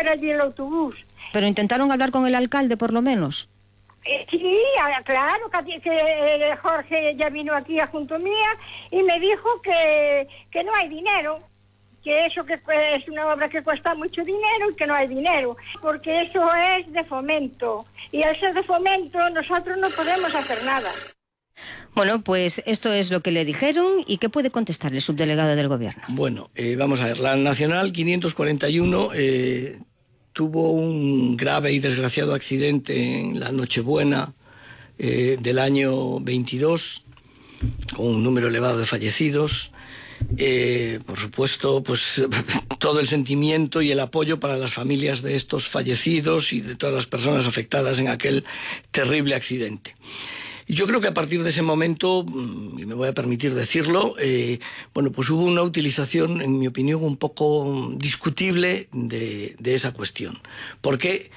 coger allí el autobús. ¿Pero intentaron hablar con el alcalde, por lo menos? Sí, claro, que Jorge ya vino aquí a junto mía y me dijo que no hay dinero, que eso que es una obra que cuesta mucho dinero y que no hay dinero, porque eso es de fomento, y al ser de fomento nosotros no podemos hacer nada. Bueno, pues esto es lo que le dijeron. ¿Y qué puede contestarle el subdelegado del Gobierno? Bueno, vamos a ver, la Nacional 541 tuvo un grave y desgraciado accidente en la Nochebuena del año 22, con un número elevado de fallecidos. Por supuesto, pues todo el sentimiento y el apoyo para las familias de estos fallecidos y de todas las personas afectadas en aquel terrible accidente. Yo creo que a partir de ese momento, y me voy a permitir decirlo, pues hubo una utilización, en mi opinión, un poco discutible de esa cuestión. Porque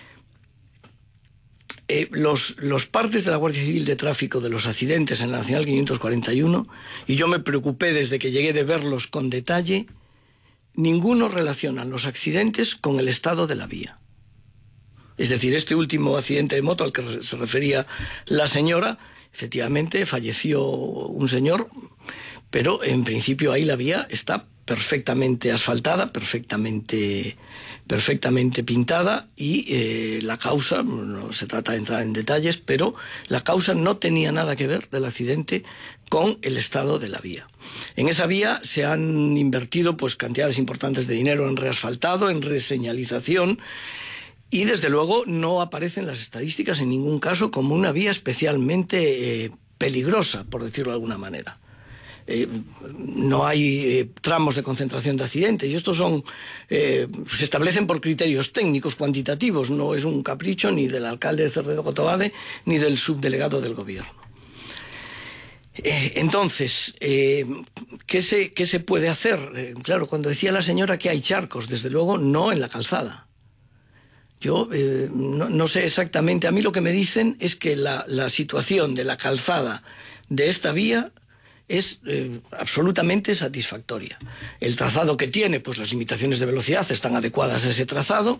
los partes de la Guardia Civil de Tráfico de los accidentes en la Nacional 541, y yo me preocupé desde que llegué de verlos con detalle, ninguno relaciona los accidentes con el estado de la vía. Es decir, este último accidente de moto al que se refería la señora, efectivamente falleció un señor, pero en principio ahí la vía está perfectamente asfaltada, perfectamente pintada, y la causa, no se trata de entrar en detalles, pero la causa no tenía nada que ver del accidente con el estado de la vía. En esa vía se han invertido pues cantidades importantes de dinero en reasfaltado, en reseñalización, y desde luego no aparece en las estadísticas en ningún caso como una vía especialmente peligrosa, por decirlo de alguna manera. No hay tramos de concentración de accidentes, y estos se establecen por criterios técnicos, cuantitativos, no es un capricho ni del alcalde de Cerredo Cotobade ni del subdelegado del Gobierno. Entonces, ¿qué se puede hacer? Claro, cuando decía la señora que hay charcos, desde luego no en la calzada. Yo no sé exactamente, a mí lo que me dicen es que la situación de la calzada de esta vía es absolutamente satisfactoria. El trazado que tiene, pues las limitaciones de velocidad están adecuadas a ese trazado,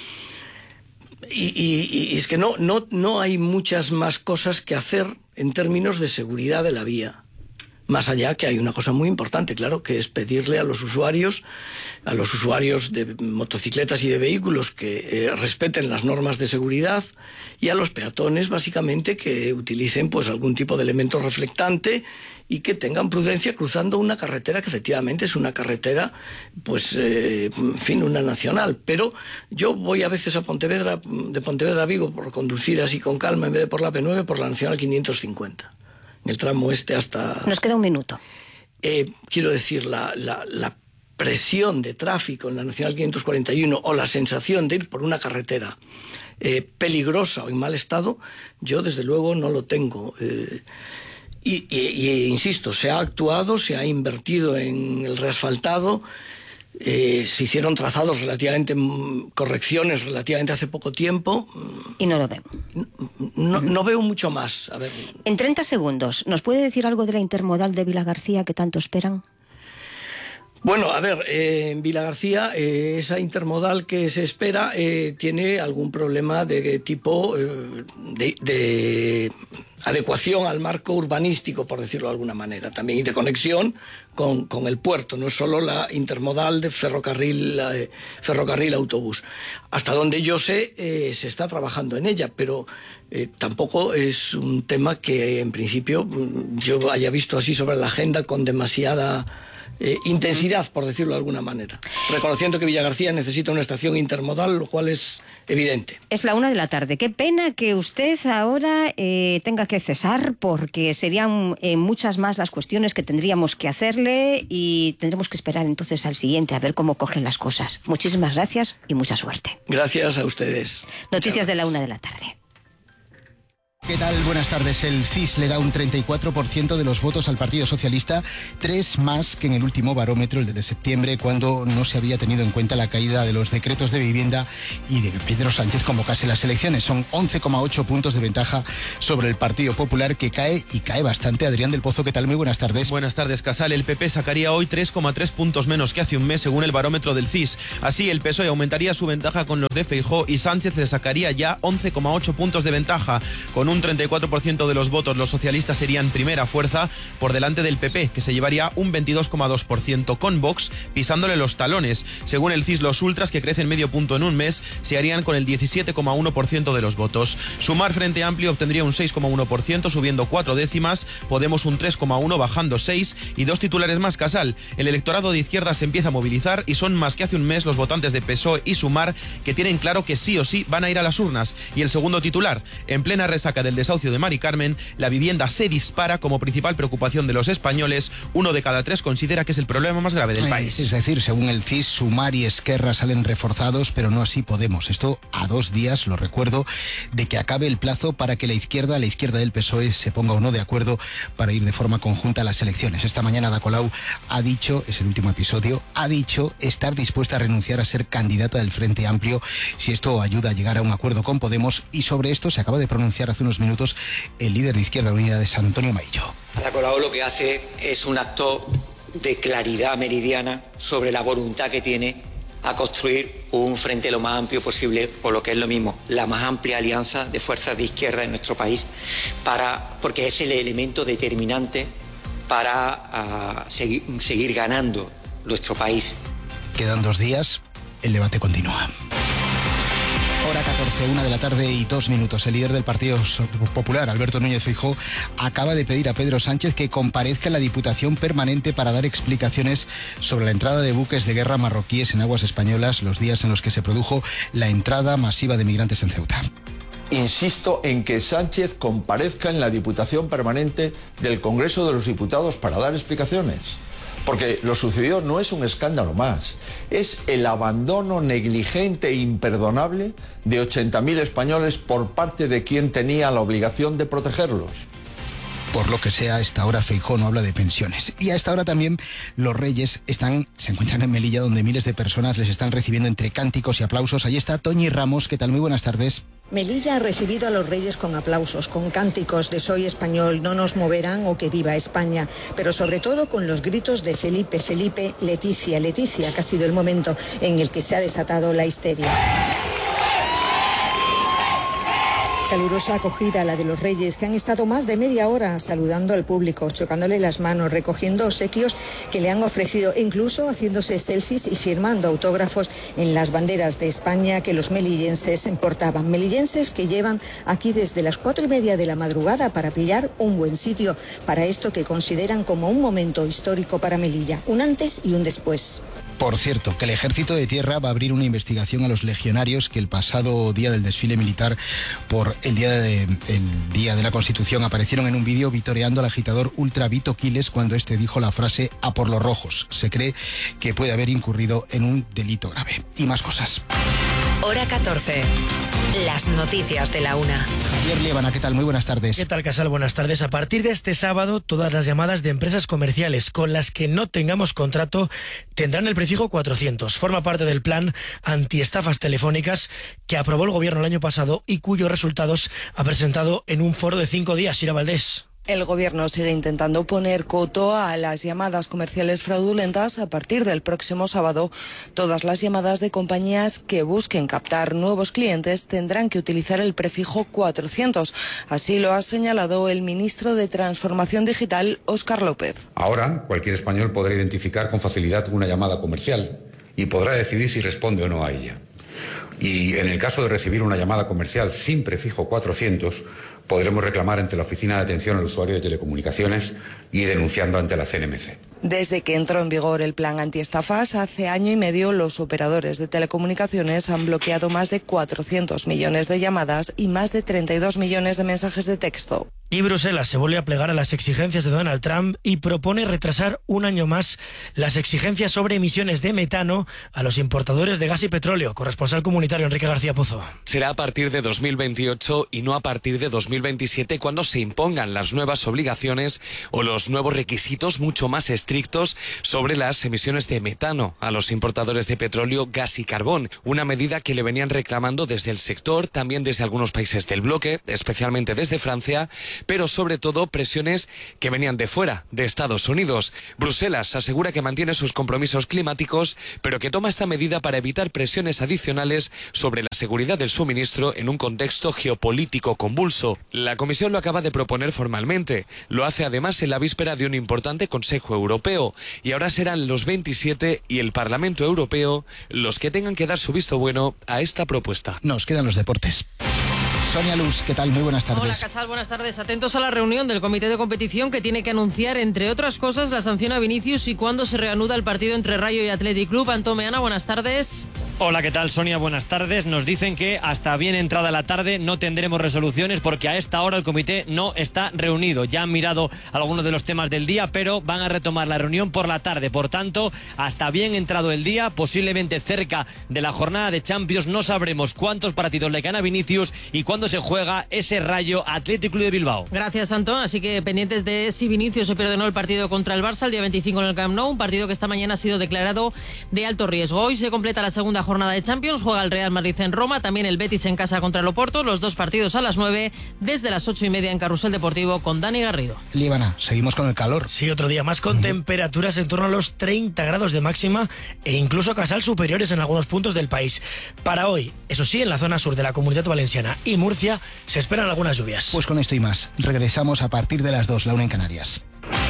y es que no hay muchas más cosas que hacer en términos de seguridad de la vía. Más allá que hay una cosa muy importante, claro, que es pedirle a los usuarios de motocicletas y de vehículos que respeten las normas de seguridad, y a los peatones, básicamente, que utilicen pues algún tipo de elemento reflectante y que tengan prudencia cruzando una carretera que efectivamente es una carretera, pues, en fin, una nacional. Pero yo voy a veces a Pontevedra, de Pontevedra a Vigo, por conducir así con calma, en vez de por la P9, por la Nacional 550. El tramo hasta... Nos queda un minuto. Quiero decir, la presión de tráfico en la Nacional 541, o la sensación de ir por una carretera peligrosa o en mal estado, yo desde luego no lo tengo. Insisto, se ha actuado, se ha invertido en el reasfaltado, se hicieron trazados correcciones relativamente hace poco tiempo. Y no lo veo. No veo mucho más. A ver. En 30 segundos, ¿nos puede decir algo de la intermodal de Vilagarcía que tanto esperan? Bueno, a ver, en Vilagarcía esa intermodal que se espera tiene algún problema de tipo de adecuación al marco urbanístico, por decirlo de alguna manera, también, y de conexión con el puerto, no es solo la intermodal de ferrocarril-autobús. Hasta donde yo sé, se está trabajando en ella, pero tampoco es un tema que en principio yo haya visto así sobre la agenda con demasiada intensidad, por decirlo de alguna manera, reconociendo que Villagarcía necesita una estación intermodal, lo cual es evidente. Es la 1 de la tarde. Qué pena que usted ahora tenga que cesar, porque serían muchas más las cuestiones que tendríamos que hacerle, y tendremos que esperar entonces al siguiente a ver cómo cogen las cosas. Muchísimas gracias y mucha suerte. Gracias a ustedes. Noticias de la 1 de la tarde. ¿Qué tal? Buenas tardes. El CIS le da un 34% de los votos al Partido Socialista, 3 más que en el último barómetro, el de septiembre, cuando no se había tenido en cuenta la caída de los decretos de vivienda y de que Pedro Sánchez convocase las elecciones. Son 11,8 puntos de ventaja sobre el Partido Popular, que cae y cae bastante. Adrián del Pozo, ¿qué tal? Muy buenas tardes. Buenas tardes, Casal. El PP sacaría hoy 3,3 puntos menos que hace un mes, según el barómetro del CIS. Así, el PSOE aumentaría su ventaja con los de Feijóo y Sánchez le sacaría ya 11,8 puntos de ventaja. Con un 34% de los votos, los socialistas serían primera fuerza por delante del PP, que se llevaría un 22,2%, con Vox pisándole los talones. Según el CIS, los ultras, que crecen medio punto en un mes, se harían con el 17,1% de los votos. Sumar, Frente Amplio, obtendría un 6,1%, subiendo 4 décimas, Podemos un 3,1%, bajando 6, y 2 titulares más, Casal. El electorado de izquierda se empieza a movilizar y son más que hace un mes los votantes de PSOE y Sumar, que tienen claro que sí o sí van a ir a las urnas. Y el segundo titular: en plena resaca del desahucio de Mari Carmen, la vivienda se dispara como principal preocupación de los españoles. 1 de cada 3 considera que es el problema más grave del país. Es decir, según el CIS, Sumar y Esquerra salen reforzados, pero no así Podemos. Esto a 2 días, lo recuerdo, de que acabe el plazo para que la izquierda del PSOE, se ponga o no de acuerdo para ir de forma conjunta a las elecciones. Esta mañana Ada Colau ha dicho, es el último episodio, ha dicho estar dispuesta a renunciar a ser candidata del Frente Amplio si esto ayuda a llegar a un acuerdo con Podemos, y sobre esto se acaba de pronunciar hace unos minutos el líder de Izquierda Unida, de San Antonio Maillo. Ada Colau lo que hace es un acto de claridad meridiana sobre la voluntad que tiene a construir un frente lo más amplio posible, o lo que es lo mismo, la más amplia alianza de fuerzas de izquierda en nuestro país, porque es el elemento determinante para seguir ganando nuestro país. Quedan 2 días, el debate continúa. Hora 14, 1 de la tarde y 2 minutos. El líder del Partido Popular, Alberto Núñez Feijóo, acaba de pedir a Pedro Sánchez que comparezca en la Diputación Permanente para dar explicaciones sobre la entrada de buques de guerra marroquíes en aguas españolas, los días en los que se produjo la entrada masiva de migrantes en Ceuta. Insisto en que Sánchez comparezca en la Diputación Permanente del Congreso de los Diputados para dar explicaciones. Porque lo sucedido no es un escándalo más, es el abandono negligente e imperdonable de 80.000 españoles por parte de quien tenía la obligación de protegerlos. Por lo que sea, a esta hora Feijóo no habla de pensiones. Y a esta hora también los Reyes se encuentran en Melilla, donde miles de personas les están recibiendo entre cánticos y aplausos. Allí está Toñi Ramos. ¿Qué tal? Muy buenas tardes. Melilla ha recibido a los Reyes con aplausos, con cánticos de "Soy español, no nos moverán" o "Que viva España", pero sobre todo con los gritos de "Felipe, Felipe, Leticia, Leticia", que ha sido el momento en el que se ha desatado la histeria. Calurosa acogida la de los Reyes, que han estado más de media hora saludando al público, chocándole las manos, recogiendo obsequios que le han ofrecido, incluso haciéndose selfies y firmando autógrafos en las banderas de España que los melillenses portaban. Melillenses que llevan aquí desde las 4:30 de la madrugada para pillar un buen sitio para esto que consideran como un momento histórico para Melilla, un antes y un después. Por cierto, que el Ejército de Tierra va a abrir una investigación a los legionarios que el pasado día del desfile militar por el día de la Constitución aparecieron en un vídeo vitoreando al agitador ultra Vito Quiles cuando este dijo la frase "a por los rojos". Se cree que puede haber incurrido en un delito grave. Y más cosas. Hora 14. Las noticias de la una. Javier Liébana, ¿qué tal? Muy buenas tardes. ¿Qué tal, Casal? Buenas tardes. A partir de este sábado, todas las llamadas de empresas comerciales con las que no tengamos contrato tendrán el prefijo 400. Forma parte del plan antiestafas telefónicas que aprobó el Gobierno el año pasado y cuyos resultados ha presentado en un foro de 5 días. Ira Valdés. El Gobierno sigue intentando poner coto a las llamadas comerciales fraudulentas. A partir del próximo sábado, todas las llamadas de compañías que busquen captar nuevos clientes tendrán que utilizar el prefijo 400. Así lo ha señalado el ministro de Transformación Digital, Óscar López. Ahora, cualquier español podrá identificar con facilidad una llamada comercial y podrá decidir si responde o no a ella. Y en el caso de recibir una llamada comercial sin prefijo 400, podremos reclamar ante la Oficina de Atención al Usuario de Telecomunicaciones y denunciando ante la CNMC. Desde que entró en vigor el plan antiestafas, hace año y medio, los operadores de telecomunicaciones han bloqueado más de 400 millones de llamadas y más de 32 millones de mensajes de texto. Y Bruselas se vuelve a plegar a las exigencias de Donald Trump y propone retrasar un año más las exigencias sobre emisiones de metano a los importadores de gas y petróleo. Corresponsal comunitario Enrique García Pozo. Será a partir de 2028 y no a partir de 2027 cuando se impongan las nuevas obligaciones o los nuevos requisitos mucho más estrictos sobre las emisiones de metano a los importadores de petróleo, gas y carbón. Una medida que le venían reclamando desde el sector, también desde algunos países del bloque, especialmente desde Francia, pero sobre todo presiones que venían de fuera, de Estados Unidos. Bruselas asegura que mantiene sus compromisos climáticos, pero que toma esta medida para evitar presiones adicionales sobre la seguridad del suministro en un contexto geopolítico convulso. La Comisión lo acaba de proponer formalmente. Lo hace además en la víspera de un importante Consejo Europeo. Y ahora serán los 27 y el Parlamento Europeo los que tengan que dar su visto bueno a esta propuesta. Nos quedan los deportes. Sonia Luz, ¿qué tal? Muy buenas tardes. Hola, Casal, buenas tardes. Atentos a la reunión del Comité de Competición que tiene que anunciar, entre otras cosas, la sanción a Vinicius y cuándo se reanuda el partido entre Rayo y Athletic Club. Antón Meana, buenas tardes. Hola, ¿qué tal, Sonia? Buenas tardes. Nos dicen que hasta bien entrada la tarde no tendremos resoluciones porque a esta hora el comité no está reunido. Ya han mirado algunos de los temas del día, pero van a retomar la reunión por la tarde. Por tanto, hasta bien entrado el día, posiblemente cerca de la jornada de Champions, no sabremos cuántos partidos le caen a Vinicius y cuándo se juega ese Rayo Athletic Club de Bilbao. Gracias, Antón. Así que pendientes de si Vinicius se pierde o no el partido contra el Barça el día 25 en el Camp Nou, un partido que esta mañana ha sido declarado de alto riesgo. Hoy se completa la segunda jornada de Champions, juega el Real Madrid en Roma, también el Betis en casa contra el Oporto, los dos partidos a las 9, desde las 8:30 en Carrusel Deportivo con Dani Garrido. Líbana, seguimos con el calor. Sí, otro día más con temperaturas en torno a los 30 grados de máxima e incluso Casal superiores en algunos puntos del país. Para hoy, eso sí, en la zona sur de la Comunidad Valenciana y Murcia se esperan algunas lluvias. Pues con esto y más, regresamos a partir de las 2, la 1 en Canarias.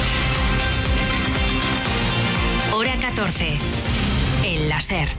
Hora 14. El láser.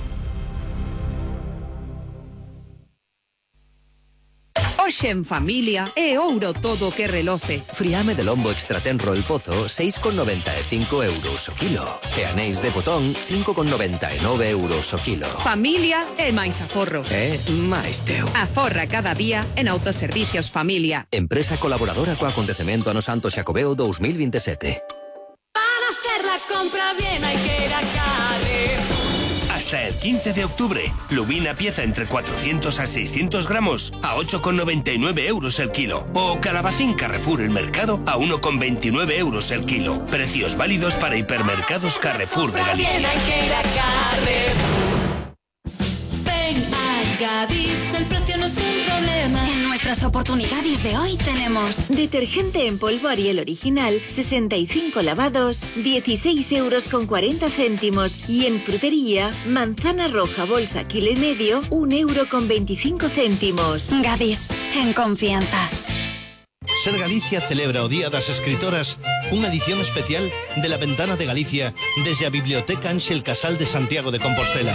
Hoxe en familia é ouro todo que reloce. Friame de lombo extratenro El Pozo, 6,95 euros o kilo. E anéis de botón, 5,99 euros o kilo. Familia é máis aforro. É máis teu. Aforra cada día en Autoservicios Familia. Empresa colaboradora co acontecemento Ano Santo Xacobeo 2027. Para hacer la compra bien hay que ir a Carre. Hasta el 15 de octubre, lubina pieza entre 400 a 600 gramos a 8,99 euros el kilo. O calabacín Carrefour el Mercado a 1,29 euros el kilo. Precios válidos para hipermercados Carrefour de Galicia. Bien hay que ir a Carrefour. Ven a Gadis, el precio no es un problema. En nuestras oportunidades de hoy tenemos detergente en polvo Ariel original, 65 lavados, 16 euros con 40 céntimos. Y en frutería, manzana roja bolsa kilo y medio, 1 euro con 25 céntimos. Gadis, en confianza. Ser Galicia celebra o Día das Escritoras unha edición especial de La Ventana de Galicia desde a Biblioteca Ángel Casal de Santiago de Compostela.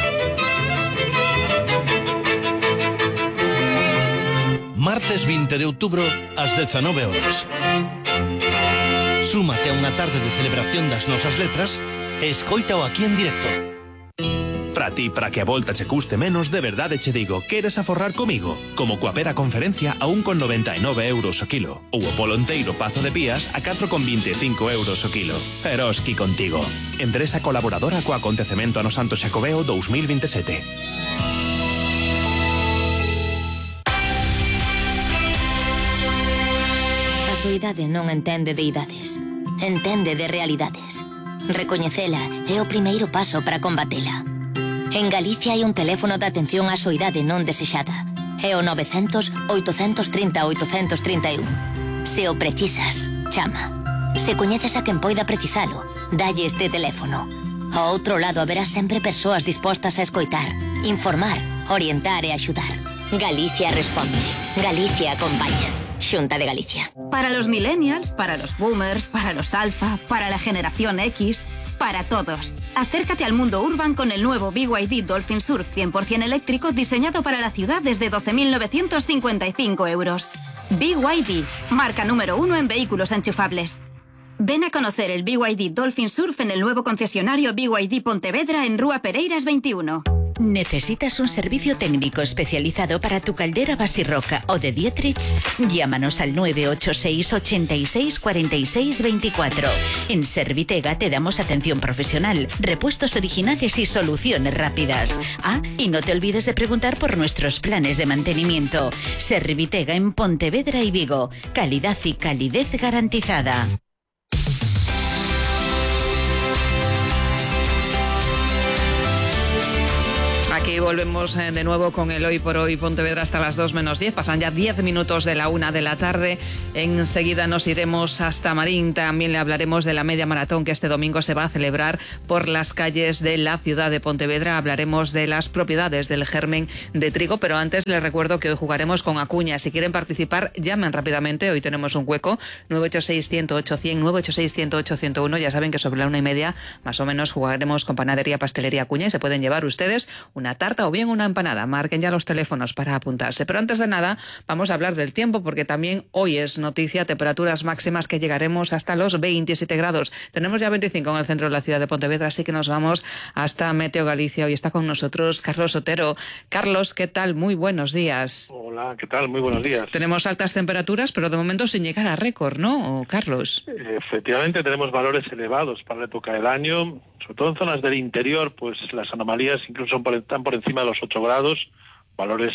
Martes 20 de outubro ás 19 horas. Súmate a unha tarde de celebración das nosas letras e escoítao aquí en directo. Para ti, para que a volta che custe menos, de verdade che digo, queres aforrar comigo? Como coa pera conferencia a 1,99 euros o kilo. Ou o polo enteiro Pazo de Pías a 4,25 euros o kilo. Eroski contigo. Empresa colaboradora co acontecemento Ano Santo Xacobeo 2027. A soidade non entende de idades, entende de realidades. Recoñecela é o primeiro paso para combatela. En Galicia hai un teléfono de atención á soidade non desexada. É o 900-830-831. Se o precisas, chama. Se coñeces a quen poida precisalo, dalle este teléfono. Ao outro lado haberá sempre persoas dispostas a escoitar, informar, orientar e axudar. Galicia responde. Galicia acompaña. Xunta de Galicia. Para los millennials, para los boomers, para los alfa, para la generación X, para todos. Acércate al mundo urban con el nuevo BYD Dolphin Surf 100% eléctrico diseñado para la ciudad desde 12.955 euros. BYD, marca número 1 en vehículos enchufables. Ven a conocer el BYD Dolphin Surf en el nuevo concesionario BYD Pontevedra en Rúa Pereiras 21. ¿Necesitas un servicio técnico especializado para tu caldera Basirroca o de Dietrich? Llámanos al 986 86 46 24. En Servitega te damos atención profesional, repuestos originales y soluciones rápidas. Y no te olvides de preguntar por nuestros planes de mantenimiento. Servitega en Pontevedra y Vigo. Calidad y calidez garantizada. Aquí volvemos de nuevo con el Hoy por Hoy Pontevedra hasta las 2 menos 10. Pasan ya 10 minutos de la 1 de la tarde. Enseguida nos iremos hasta Marín. También le hablaremos de la media maratón que este domingo se va a celebrar por las calles de la ciudad de Pontevedra. Hablaremos de las propiedades del germen de trigo. Pero antes les recuerdo que hoy jugaremos con Acuña. Si quieren participar, llamen rápidamente. Hoy tenemos un hueco. 986-108-100, 986-108-101. Ya saben que sobre la 1:30 más o menos jugaremos con Panadería Pastelería Acuña y se pueden llevar ustedes una tarta o bien una empanada. Marquen ya los teléfonos para apuntarse. Pero antes de nada, vamos a hablar del tiempo, porque también hoy es noticia temperaturas máximas que llegaremos hasta los 27 grados. Tenemos ya 25 en el centro de la ciudad de Pontevedra, así que nos vamos hasta Meteo Galicia. Hoy está con nosotros Carlos Otero. Carlos, ¿qué tal? Muy buenos días. Hola, ¿qué tal? Muy buenos días. Tenemos altas temperaturas, pero de momento sin llegar a récord, ¿no, Carlos? Efectivamente, tenemos valores elevados para la época del año. Sobre todo en zonas del interior, pues las anomalías incluso están por encima de los 8 grados, valores,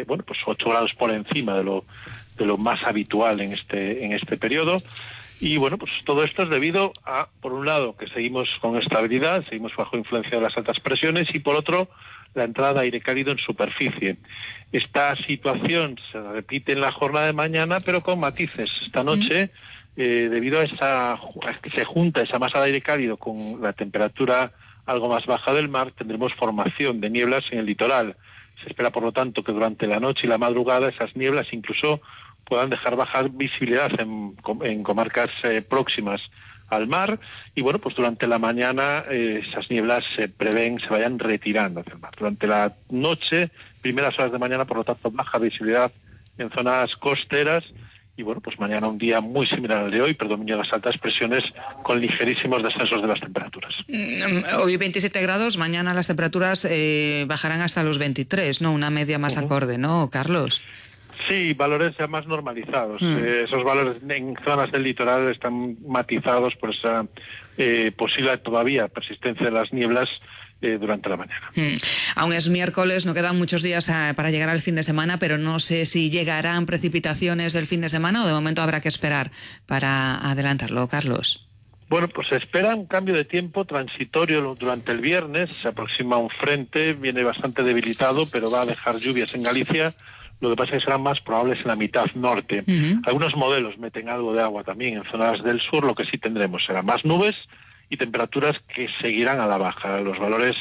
8 grados por encima de lo más habitual en este periodo. Y bueno, pues todo esto es debido a, por un lado, que seguimos con estabilidad, seguimos bajo influencia de las altas presiones, y por otro, la entrada de aire cálido en superficie. Esta situación se repite en la jornada de mañana, pero con matices. Esta noche, debido a que se junta esa masa de aire cálido con la temperatura algo más baja del mar, tendremos formación de nieblas en el litoral. Se espera, por lo tanto, que durante la noche y la madrugada esas nieblas incluso puedan dejar baja visibilidad en comarcas próximas al mar, y bueno, pues durante la mañana esas nieblas se vayan retirando hacia el mar. Durante la noche, primeras horas de mañana, por lo tanto, baja visibilidad en zonas costeras. Y bueno, pues mañana un día muy similar al de hoy, predominio de las altas presiones con ligerísimos descensos de las temperaturas. Hoy 27 grados, mañana las temperaturas bajarán hasta los 23, ¿no? Una media más acorde, ¿no, Carlos? Sí, valores ya más normalizados. Esos valores en zonas del litoral están matizados por esa posible todavía persistencia de las nieblas durante la mañana. Aún es miércoles, no quedan muchos días para llegar al fin de semana, pero no sé si llegarán precipitaciones el fin de semana o de momento habrá que esperar para adelantarlo, Carlos. Bueno, pues se espera un cambio de tiempo transitorio durante el viernes. Se aproxima un frente, viene bastante debilitado, pero va a dejar lluvias en Galicia. Lo que pasa es que serán más probables en la mitad norte. Algunos modelos meten algo de agua también en zonas del sur. Lo que sí tendremos será más nubes y temperaturas que seguirán a la baja. Los valores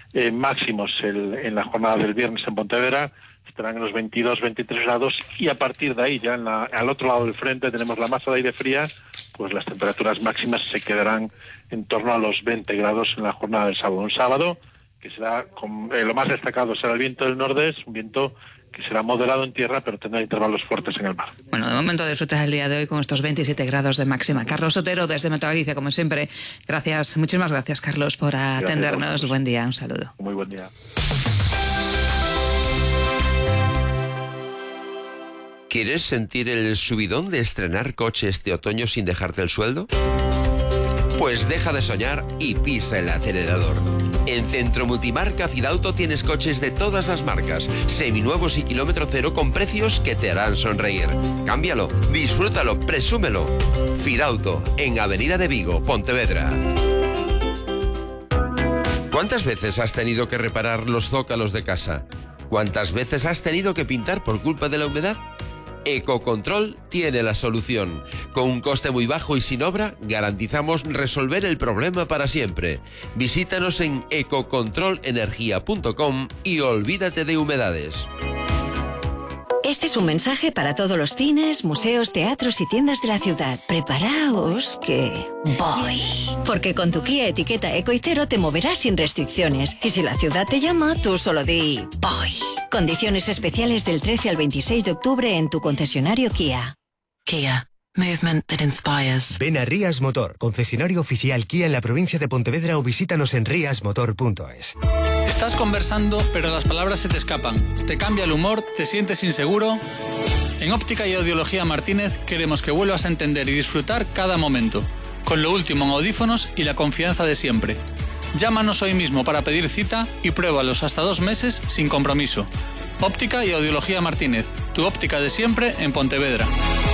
máximos en la jornada del viernes en Pontevedra estarán en los 22-23 grados, y a partir de ahí, ya al otro lado del frente, tenemos la masa de aire fría, pues las temperaturas máximas se quedarán en torno a los 20 grados en la jornada del sábado. Un sábado que será, lo más destacado será el viento del nordés, un viento que será moderado en tierra, pero tendrá intervalos fuertes en el mar. Bueno, de momento disfrutas el día de hoy con estos 27 grados de máxima. Carlos Otero, desde Meteo Galicia, como siempre. Gracias, muchísimas gracias, Carlos, por atendernos. Buen día, un saludo. Muy buen día. ¿Quieres sentir el subidón de estrenar coche este otoño sin dejarte el sueldo? Pues deja de soñar y pisa el acelerador. En Centro Multimarca Fidauto tienes coches de todas las marcas, seminuevos y kilómetro cero con precios que te harán sonreír. Cámbialo, disfrútalo, presúmelo. Fidauto, en Avenida de Vigo, Pontevedra. ¿Cuántas veces has tenido que reparar los zócalos de casa? ¿Cuántas veces has tenido que pintar por culpa de la humedad? Ecocontrol tiene la solución. Con un coste muy bajo y sin obra, garantizamos resolver el problema para siempre. Visítanos en ecocontrolenergia.com y olvídate de humedades. Este es un mensaje para todos los cines, museos, teatros y tiendas de la ciudad. Preparaos que voy. Porque con tu Kia etiqueta Eco y Cero te moverás sin restricciones. Y si la ciudad te llama, tú solo di voy. Condiciones especiales del 13 al 26 de octubre en tu concesionario Kia. Kia. Movement that inspires. Ven a Rías Motor, concesionario oficial Kia en la provincia de Pontevedra, o visítanos en riasmotor.es. Estás conversando, pero las palabras se te escapan. Te cambia el humor, te sientes inseguro. En Óptica y Audiología Martínez queremos que vuelvas a entender y disfrutar cada momento, con lo último en audífonos y la confianza de siempre. Llámanos hoy mismo para pedir cita y pruébalos hasta 2 meses sin compromiso. Óptica y Audiología Martínez, tu óptica de siempre en Pontevedra.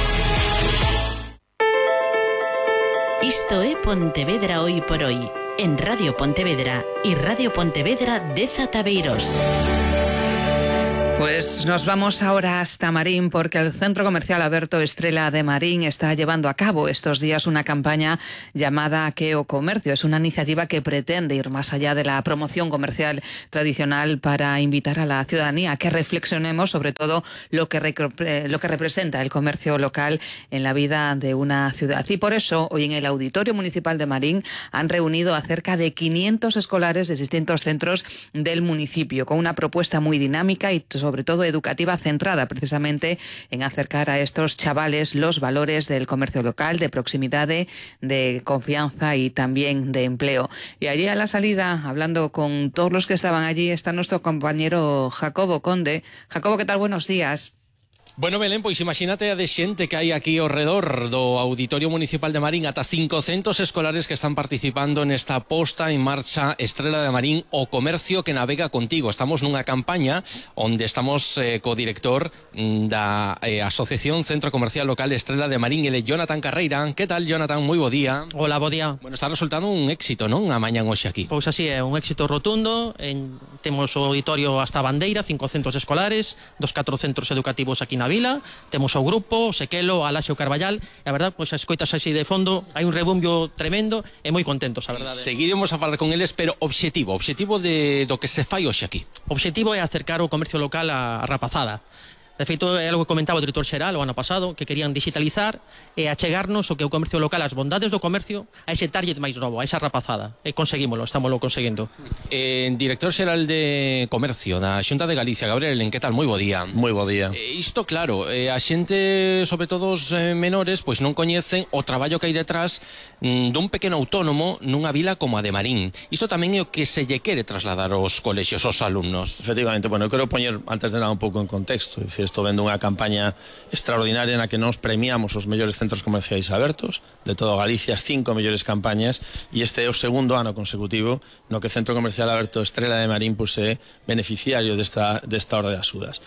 Isto é Pontevedra hoy por hoy, en Radio Pontevedra y Radio Pontevedra de Zatabeiros. Pues nos vamos ahora hasta Marín, porque el Centro Comercial Alberto Estrela de Marín está llevando a cabo estos días una campaña llamada Queo Comercio. Es una iniciativa que pretende ir más allá de la promoción comercial tradicional para invitar a la ciudadanía a que reflexionemos sobre todo lo que representa el comercio local en la vida de una ciudad. Y por eso, hoy en el Auditorio Municipal de Marín han reunido a cerca de 500 escolares de distintos centros del municipio, con una propuesta muy dinámica y sobre todo educativa, centrada precisamente en acercar a estos chavales los valores del comercio local, de proximidad, de confianza y también de empleo. Y allí a la salida, hablando con todos los que estaban allí, está nuestro compañero Jacobo Conde. Jacobo, ¿qué tal? Buenos días. Bueno, Belén, pois imagínate a de xente que hai aquí ao redor do Auditorio Municipal de Marín, ata 500 escolares que están participando nesta posta en marcha Estrela de Marín, o comercio que navega contigo. Estamos nunha campaña onde estamos co director da Asociación Centro Comercial Local Estrela de Marín, ele Jonathan Carreira. Que tal, Jonathan? Moi bo día. Hola, bo día. Bueno, está resultando un éxito, non? A mañan hoxe aquí. Pois así é, un éxito rotundo. Temos o auditorio hasta a bandeira, 500 escolares, dos 4 centros educativos aquí na vila, temos o grupo, o Sequelo, a Laxe o Carballal, e a verdad, pois as coitas así de fondo, hai un rebumbio tremendo e moi contentos, a verdade. Seguiremos a falar con eles, pero objetivo do que se fai hoxe aquí. O objetivo é acercar o comercio local á rapazada. De feito, é algo que comentaba o director xeral o ano pasado, que querían digitalizar e achegarnos o que o comercio local, as bondades do comercio, a ese target máis novo, a esa rapazada. E conseguímolo, estámoslo conseguindo. Director xeral de Comercio da Xunta de Galicia, Gabriel, en que tal? Moi bo día. Moi bo día. Isto, claro, a xente, sobre todo os menores, pois non coñecen o traballo que hai detrás dun pequeno autónomo nunha vila como a de Marín. Isto tamén é o que se lle quere trasladar aos colexios, aos alumnos. Efectivamente, bueno, eu quero poñer, antes de nada, un pouco en contexto. É dicir, estou vendo unha campaña extraordinaria na que nos premiamos os mellores centros comerciais abertos de toda Galicia, as 5 mellores campañas, e este é o segundo ano consecutivo no que Centro Comercial Aberto Estrela de Marín é beneficiario desta orde de axudas.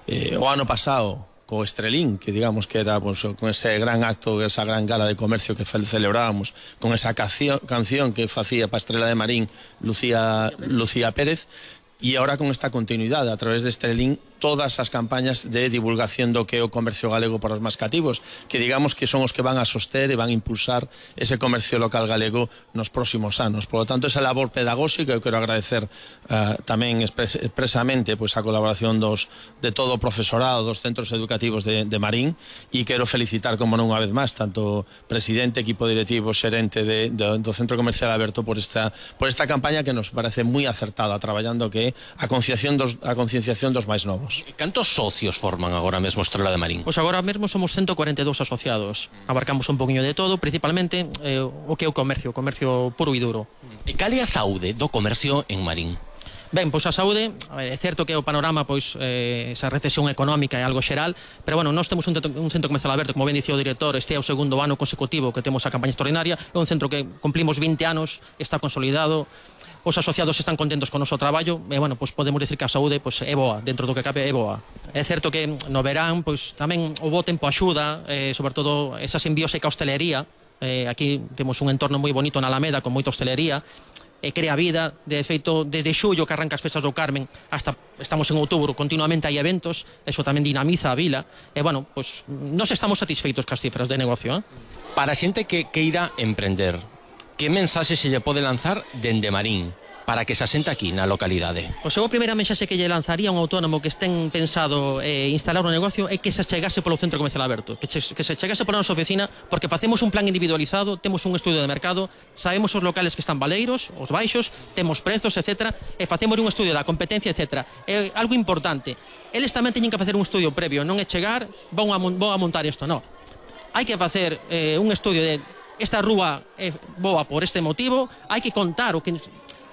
O ano pasado, co Estrelín, que digamos que era pues, con ese gran acto, esa gran gala de comercio que celebrábamos, con esa canción que facía para Estrela de Marín Lucía Pérez, e agora con esta continuidade a través de Estrelín, todas as campañas de divulgación do que é o comercio galego para os máis cativos, que digamos que son os que van a soster e van a impulsar ese comercio local galego nos próximos anos. Por lo tanto, esa labor pedagóxica, eu quero agradecer tamén expresamente a colaboración de todo o profesorado dos centros educativos de Marín, e quero felicitar, como non unha vez máis, tanto presidente, equipo directivo, xerente do Centro Comercial Aberto por esta campaña que nos parece moi acertada, traballando que a concienciación dos máis novos. Cantos socios forman agora mesmo Estrela de Marín? Pois agora mesmo somos 142 asociados. Abarcamos un poquinho de todo, principalmente o que é o comercio puro e duro. E cal é a saúde do comercio en Marín? Ben, pois a saúde, é certo que o panorama, pois, esa recesión económica é algo xeral, pero bueno, nós temos un centro comercial aberto, como ben dicía o director, este é o segundo ano consecutivo que temos a campaña extraordinaria, é un centro que cumplimos 20 anos, está consolidado, os asociados están contentos con o noso traballo, e bueno, pois podemos dicir que a saúde pois é boa, dentro do que cabe é boa. É certo que no verán, pois tamén o bo tempo axuda, sobre todo esa simbiose ca hostelería, aquí temos un entorno moi bonito na Alameda con moita hostelería, e crea vida. De feito, desde xullo que arranca as festas do Carmen hasta estamos en outubro, continuamente hai eventos, eso tamén dinamiza a vila, e bueno, pois nós estamos satisfeitos cas cifras de negocio. Para a xente que queira emprender, que mensaxe se lle pode lanzar dende Marín para que se asente aquí na localidade? Pois eu a primeira mensaxe que lle lanzaría a un autónomo que estén pensado instalar un negocio é que se chegase polo Centro Comercial Aberto, que se chegase pola nosa oficina, porque facemos un plan individualizado, temos un estudio de mercado, sabemos os locales que están baleiros, os baixos, temos prezos, etc. E facemos un estudio da competencia, etc. É algo importante. Eles tamén teñen que facer un estudio previo, non é chegar, vou a montar isto, non. Hai que facer un estudio de esta rúa é boa por este motivo, hai que contar o que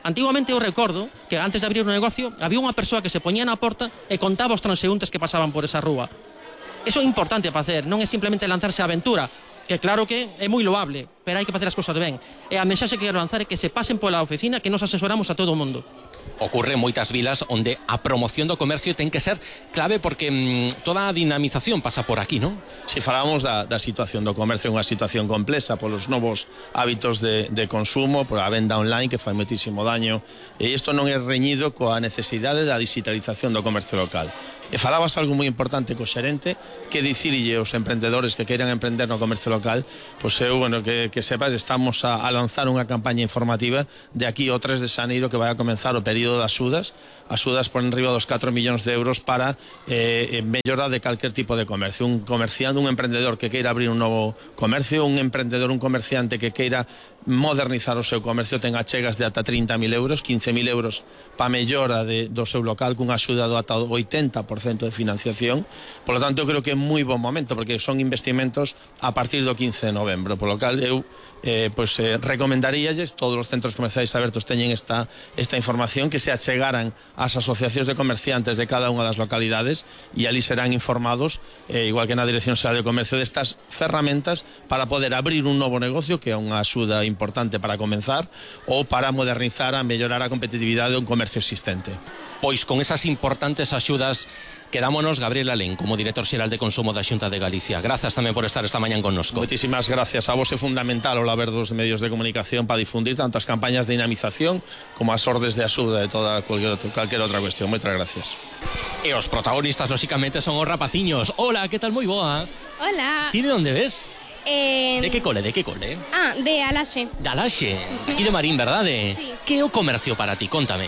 Antiguamente eu recordo que antes de abrir un negocio había unha persoa que se poñía na porta e contaba os transeúntes que pasaban por esa rúa. Eso é importante para facer, non é simplemente lanzarse a aventura, que claro que é moi loable, pero hai que facer as cousas ben. E a mensaxe que quero lanzar é que se pasen pola oficina, que nos asesoramos a todo o mundo. Ocurre en moitas vilas onde a promoción do comercio ten que ser clave porque toda a dinamización pasa por aquí, non? Se falamos da situación do comercio, unha situación complexa polos novos hábitos de consumo, por a venda online que fai moitísimo daño, e isto non é reñido coa necesidade da digitalización do comercio local. E falabas algo moi importante co xerente, que dicirlle aos emprendedores que queiran emprender no comercio local, pois eu, que sepas, estamos a lanzar unha campaña informativa de aquí ao 3 de xaneiro que vai a comenzar o período das axudas por enriba dos 4 millóns de euros para mellora de calquer tipo de comercio. Un comerciante, un emprendedor que queira abrir un novo comercio, un emprendedor, un comerciante que queira modernizar o seu comercio ten achegas de ata 30.000 euros, 15.000 euros para mellora do seu local cunha axuda do ata 80% de financiación. Por lo tanto, eu creo que é moi bon momento porque son investimentos a partir do 15 de novembro. Por lo cal, eu recomendaríalles, todos os centros comerciais abertos teñen esta información, que se achegaran ás asociacións de comerciantes de cada unha das localidades e ali serán informados, igual que na Dirección Xeral de Comercio, destas ferramentas para poder abrir un novo negocio, que é unha axuda importante para comenzar, ou para modernizar, a mellorar a competitividade dun comercio existente. Pois con esas importantes axudas quedámonos. Gabriel Alén, como director xeral de Consumo da Xunta de Galicia. Grazas tamén por estar esta mañán connosco. Moitísimas gracias a vos. É fundamental o haber dos medios de comunicación para difundir tanto as campañas de dinamización como as ordes de axuda de toda cualquier outra cuestión. Moitas gracias. E os protagonistas, lóxicamente, son os rapaciños. Hola, que tal? Moi boas. Hola. Ti de onde ves? De que cole? De Alaxe. De Alaxe. Aquí de Marín, verdade? Sí. Que é o comercio para ti? Contame.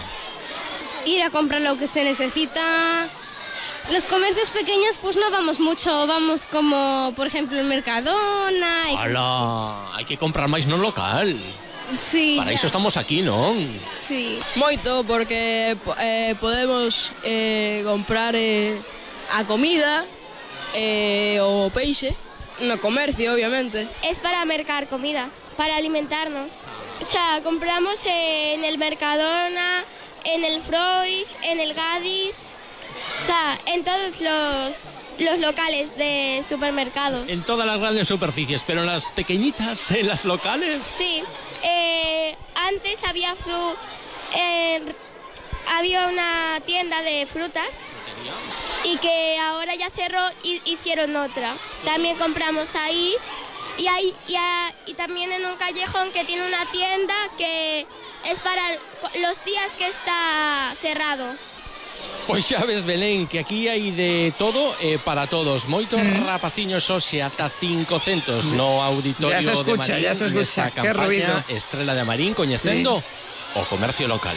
Ir a comprar lo que se necesita. Los comercios pequeños pues no vamos mucho, vamos como por ejemplo el Mercadona. ¡Hala! Hai que comprar máis no local. Sí. Para iso estamos aquí, non? Sí. Moito, porque podemos comprar a comida o peixe no comercio, obviamente. Es para mercar comida, para alimentarnos. O sea, compramos en el Mercadona, en el Freud, en el Gadis. O sea, en todos los locales de supermercados. En todas las grandes superficies, pero en las pequeñitas, en las locales. Sí, antes había había una tienda de frutas y que ahora ya cerró y hicieron otra. También compramos ahí y también en un callejón que tiene una tienda que es para los días que está cerrado. Pois xa ves, Belén, que aquí hai de todo para todos. Moitos rapaciños hoxe ata 500 no auditorio de Marín. Ya se escucha, qué ruido. Estrela de Marín, coñecendo o comercio local.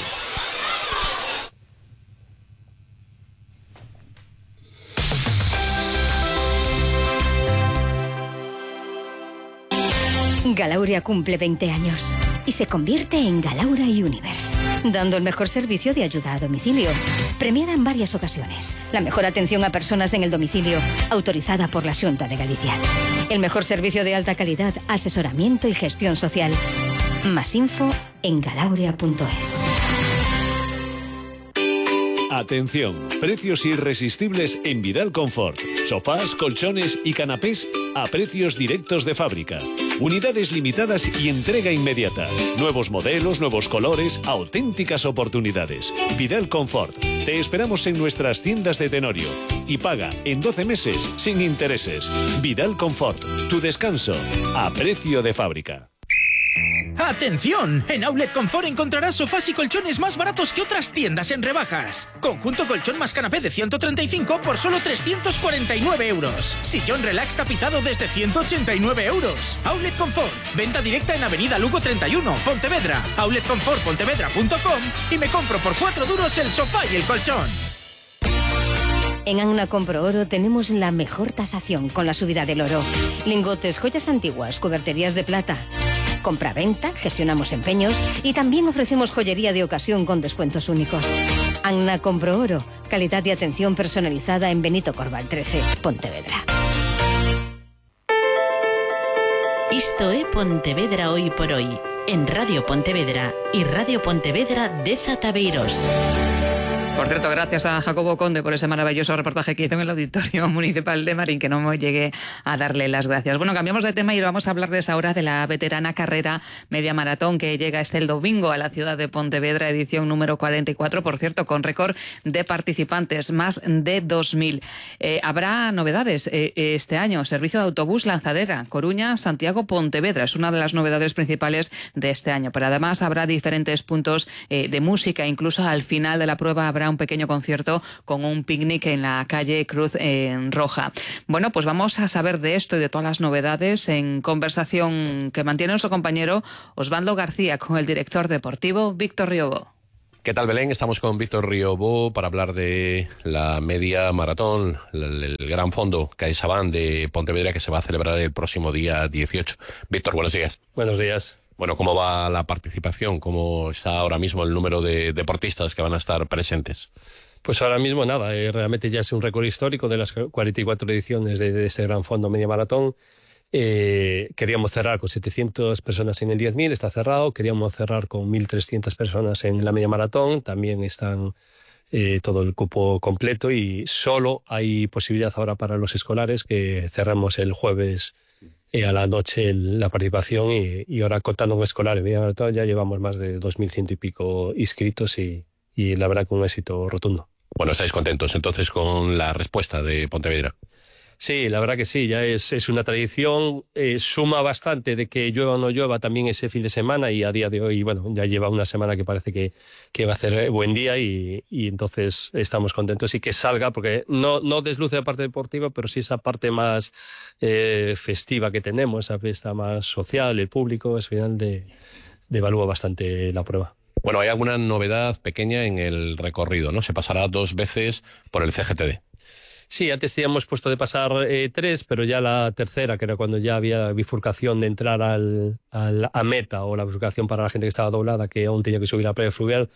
Galauria cumple 20 años y se convierte en Galaura Universe, dando el mejor servicio de ayuda a domicilio, premiada en varias ocasiones, la mejor atención a personas en el domicilio, autorizada por la Xunta de Galicia, el mejor servicio de alta calidad, asesoramiento y gestión social. Más info en galauria.es. Atención, precios irresistibles en Vidal Confort. Sofás, colchones y canapés a precios directos de fábrica. Unidades limitadas y entrega inmediata. Nuevos modelos, nuevos colores, auténticas oportunidades. Vidal Confort. Te esperamos en nuestras tiendas de Tenorio. Y paga en 12 meses sin intereses. Vidal Confort. Tu descanso a precio de fábrica. ¡Atención! En Outlet Confort encontrarás sofás y colchones más baratos que otras tiendas en rebajas. Conjunto colchón más canapé de 135 por solo 349 euros. Sillón relax tapizado desde 189 euros. Outlet Confort. Venta directa en Avenida Lugo 31, Pontevedra. Outletconfortpontevedra.com y me compro por 4 duros el sofá y el colchón. En Anna Compro Oro tenemos la mejor tasación con la subida del oro. Lingotes, joyas antiguas, cuberterías de plata. Compra-venta, gestionamos empeños y también ofrecemos joyería de ocasión con descuentos únicos. Anna Compro Oro, calidad y atención personalizada en Benito Corval 13, Pontevedra. Isto é Pontevedra hoy por hoy. en Radio Pontevedra y Radio Pontevedra de Zataveiros. Por cierto, gracias a Jacobo Conde por ese maravilloso reportaje que hizo en el Auditorio Municipal de Marín, que no me llegué a darle las gracias. Bueno, cambiamos de tema y vamos a hablarles ahora de la veterana carrera media maratón que llega este el domingo a la ciudad de Pontevedra, edición número 44, por cierto, con récord de participantes, más de 2.000. Habrá novedades este año, servicio de autobús lanzadera, Coruña, Santiago, Pontevedra, es una de las novedades principales de este año, pero además habrá diferentes puntos de música, incluso al final de la prueba habrá un pequeño concierto con un picnic en la calle Cruz Roja. Bueno, pues vamos a saber de esto y de todas las novedades en conversación que mantiene nuestro compañero Osvaldo García con el director deportivo Víctor Riobó. ¿Qué tal, Belén? Estamos con Víctor Riobó para hablar de la media maratón, el gran fondo CaixaBank de Pontevedra que se va a celebrar el próximo día 18. Víctor, buenos días. Buenos días. Bueno, ¿cómo va la participación? ¿Cómo está ahora mismo el número de deportistas que van a estar presentes? Pues ahora mismo nada, realmente ya es un récord histórico de las 44 ediciones de este gran fondo media maratón. Queríamos cerrar con 700 personas en el 10.000, está cerrado. Queríamos cerrar con 1.300 personas en la media maratón, también están todo el cupo completo y solo hay posibilidad ahora para los escolares que cerramos el jueves a la noche la participación y ahora contando con escolares media maratón ya llevamos más de 2.100 y pico inscritos y la verdad con un éxito rotundo. Bueno, ¿estáis contentos entonces con la respuesta de Pontevedra? Sí, la verdad que sí, ya es una tradición, suma bastante de que llueva o no llueva también ese fin de semana y a día de hoy, bueno, ya lleva una semana que parece que va a hacer buen día y entonces estamos contentos y que salga, porque no desluce la parte deportiva, pero sí esa parte más festiva que tenemos, esa fiesta más social, el público, es final devalúa bastante la prueba. Bueno, hay alguna novedad pequeña en el recorrido, ¿no? Se pasará 2 veces por el CGTD. Sí, antes teníamos puesto de pasar 3, pero ya la tercera, que era cuando ya había bifurcación de entrar a meta o la bifurcación para la gente que estaba doblada, que aún tenía que subir a la playa fluvial,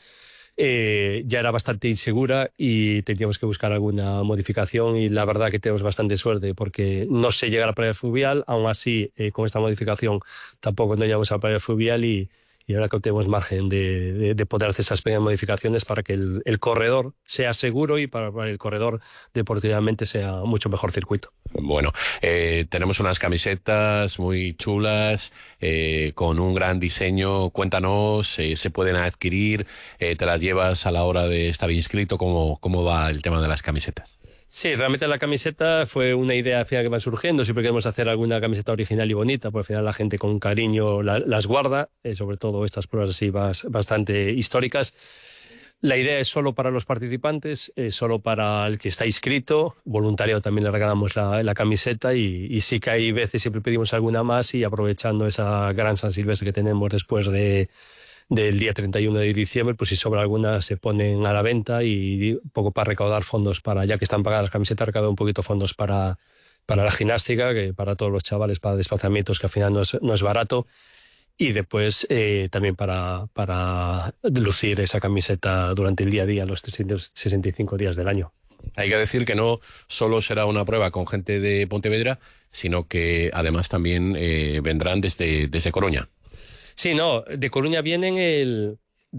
ya era bastante insegura y teníamos que buscar alguna modificación y la verdad que tenemos bastante suerte porque no se llega a la playa fluvial, aún así con esta modificación tampoco no llegamos a la playa fluvial y ahora que tenemos margen de poder hacer esas pequeñas modificaciones para que el corredor sea seguro y para el corredor deportivamente sea mucho mejor circuito. Bueno, tenemos unas camisetas muy chulas, con un gran diseño. Cuéntanos, ¿se pueden adquirir? ¿Te las llevas a la hora de estar inscrito? ¿Cómo va el tema de las camisetas? Sí, realmente la camiseta fue una idea al final que va surgiendo. Siempre queremos hacer alguna camiseta original y bonita, porque al final la gente con cariño las guarda, sobre todo estas pruebas así bastante históricas. La idea es solo para los participantes, solo para el que está inscrito. Voluntariado también le regalamos la camiseta y sí que hay veces siempre pedimos alguna más y aprovechando esa gran San Silvestre que tenemos después del día 31 de diciembre, pues si sobra alguna se ponen a la venta y un poco para recaudar fondos para, ya que están pagadas las camisetas, recaudar un poquito fondos para la gimnástica, que para todos los chavales, para desplazamientos que al final no es barato y después también para lucir esa camiseta durante el día a día, los 365 días del año. Hay que decir que no solo será una prueba con gente de Pontevedra, sino que además también vendrán desde Coruña. Sí, no, de Coruña vienen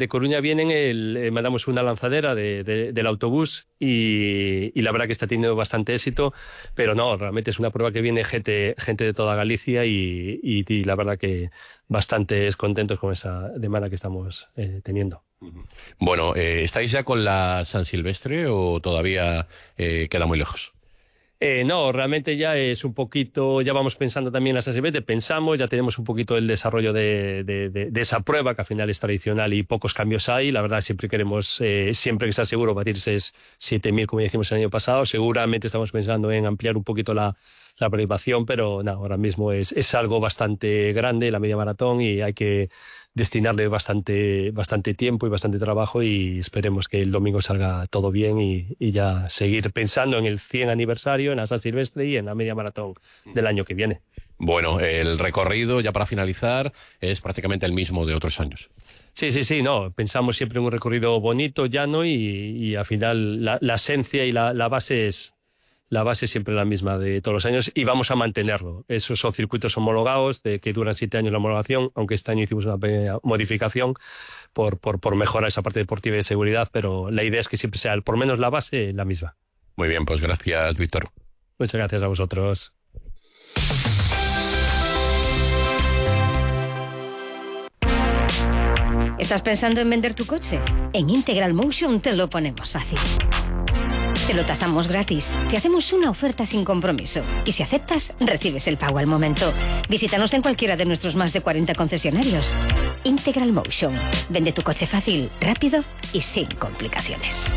mandamos una lanzadera del autobús y la verdad que está teniendo bastante éxito, pero no, realmente es una prueba que viene gente de toda Galicia y la verdad que bastante contentos con esa demanda que estamos teniendo. Bueno, ¿estáis ya con la San Silvestre o todavía queda muy lejos? No, realmente ya es un poquito, ya vamos pensando también en la San Silvestre, ya tenemos un poquito el desarrollo de esa prueba que al final es tradicional y pocos cambios hay. La verdad siempre queremos, siempre que sea seguro, batirse 7.000 como decimos el año pasado. Seguramente estamos pensando en ampliar un poquito la participación, pero no, ahora mismo es algo bastante grande la media maratón y hay que destinarle bastante tiempo y bastante trabajo y esperemos que el domingo salga todo bien y ya seguir pensando en el 100 aniversario, en la San Silvestre y en la media maratón del año que viene. Bueno, el recorrido, ya para finalizar, es prácticamente el mismo de otros años. Sí, no, pensamos siempre en un recorrido bonito, llano y al final la esencia y la base es la base es siempre la misma de todos los años y vamos a mantenerlo. Esos son circuitos homologados de que duran 7 años la homologación, aunque este año hicimos una pequeña modificación por mejorar esa parte deportiva y de seguridad, pero la idea es que siempre sea, por lo menos la base, la misma. Muy bien, pues gracias, Víctor. Muchas gracias a vosotros. ¿Estás pensando en vender tu coche? En Integral Motion te lo ponemos fácil. Te lo tasamos gratis, te hacemos una oferta sin compromiso y si aceptas, recibes el pago al momento. Visítanos en cualquiera de nuestros más de 40 concesionarios. Integral Motion. Vende tu coche fácil, rápido y sin complicaciones.